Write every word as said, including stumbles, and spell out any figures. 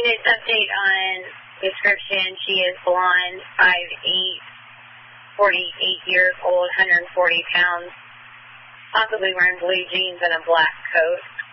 needed an update on description. She is blonde, five eight, forty-eight years old, one hundred forty pounds, possibly wearing blue jeans and a black coat.